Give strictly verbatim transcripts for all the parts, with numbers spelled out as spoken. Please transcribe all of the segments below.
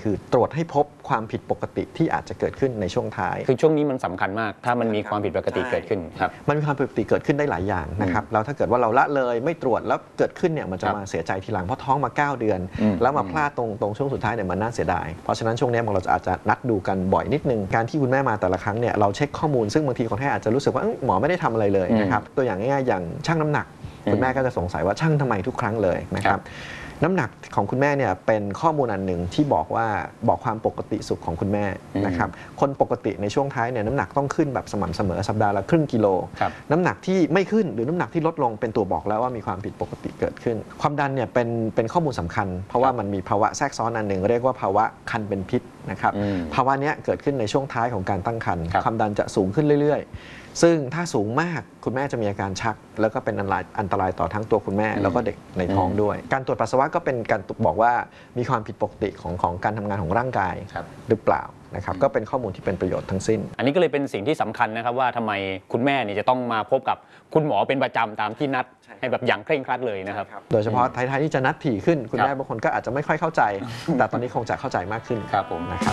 คือตรวจให้พบความผิดปกติที่อาจจะเกิดขึ้นในช่วงท้ายคือช่วงนี้มันสำคัญมากถ้ามันมีความผิดปกติเกิดขึ้นครับมันมีความผิดปกติเกิดขึ้นได้หลายอย่างนะครับแล้วถ้าเกิดว่าเราละเลยไม่ตรวจแล้วเกิดขึ้นเนี่ยมันจะมาเสียใจทีหลังเพราะท้องมาเก้าเดือนแล้วมาพลาดตรงตรงช่วงสุดท้ายเนี่ยมันน่าเสียดายเพราะฉะนั้นช่วงนี้เราอาจจะนัดดูกันบ่อยนิดนึงการที่คุณแม่มาแต่ละครั้งเนี่ยเราเช็คข้อมูลซึ่งบางทีคนไข้อาจจะรู้สึกว่าหมอไม่ได้ทำอะไรเลยนะครับตัวอย่างง่ายๆอย่างชั่งน้ำหนักคุณแม่ก็จะสงสัยว่าชั่งทำไมทุกครั้งเลยนะครับน้ำหนักของคุณแม่เนี่ยเป็นข้อมูลอันหนึ่งที่บอกว่าบอกความปกติสุขของคุณแม่นะครับคนปกติในช่วงท้ายเนี่ยน้ำหนักต้องขึ้นแบบสม่ำเสมอสัปดาห์ละครึ่งกิโลน้ำหนักที่ไม่ขึ้นหรือน้ำหนักที่ลดลงเป็นตัวบอกแล้วว่ามีความผิดปกติเกิดขึ้นความดันเนี่ยเป็นเป็นข้อมูลสำคัญเพราะว่ามันมีภาวะแทรกซ้อนอันหนึ่งเรียกว่าภาวะคันเป็นพิษนะครับภาวะนี้เกิดขึ้นในช่วงท้ายของการตั้งครรภ์ความดันจะสูงขึ้นเรื่อยๆซึ่งถ้าสูงมากคุณแม่จะมีอาการชักแล้วก็เป็นอันตรายต่อทั้งตัวคุณแม่แล้วก็เด็กในท้องด้วยการตรวจปัสสาวะก็เป็นการบอกว่ามีความผิดปกติของของการทำงานของร่างกายหรือเปล่านะครับก็เป็นข้อมูลที่เป็นประโยชน์ทั้งสิ้นอันนี้ก็เลยเป็นสิ่งที่สำคัญนะครับว่าทำไมคุณแม่เนี่ยจะต้องมาพบกับคุณหมอเป็นประจำตามที่นัดให้แบบอย่างเคร่งครัดเลยนะครับโดยเฉพาะท้ายๆที่จะนัดถี่ขึ้นคุณแม่บางคนก็อาจจะไม่ค่อยเข้าใจแต่ตอนนี้คงจะเข้าใจมากขึ้นครับผมนะครับ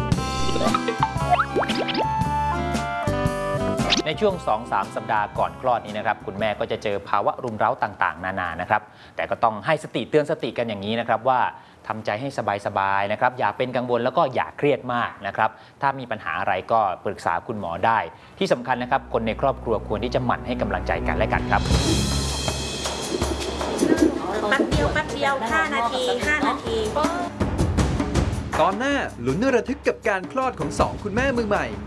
ในช่วง สองถึงสาม สัปดาห์ก่อนคลอดนี้นะครับคุณแม่ก็จะเจอภาวะรุมเร้าต่างๆนานานะครับแต่ก็ต้องให้สติเตือนสติกันอย่างนี้นะครับว่าทำใจให้สบายๆนะครับอย่าเป็นกังวลแล้วก็อย่าเครียดมากนะครับถ้ามีปัญหาอะไรก็ปรึกษาคุณหมอได้ที่สำคัญนะครับคนในครอบครัวควรที่จะหมั่นให้กำลังใจกันและกันครับแป๊บเดียวแป๊บเดียวห้านาทีห้านาทีตอนหน้าลุ้นระทึกกับการคลอดของสองคุณแม่มือใหม่